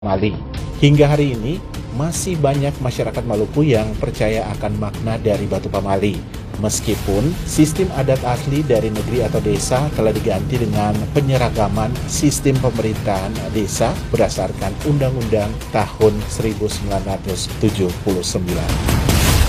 Pamali. Hingga hari ini, masih banyak masyarakat Maluku yang percaya akan makna dari batu pamali. Meskipun sistem adat asli dari negeri atau desa telah diganti dengan penyeragaman sistem pemerintahan desa berdasarkan Undang-Undang tahun 1979.